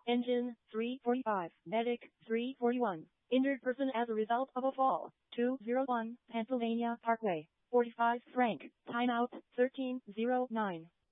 Engine 345. Medic 341. Injured person as a result of a fall. 201 Pennsylvania Parkway. 45 Frank. Timeout 1309.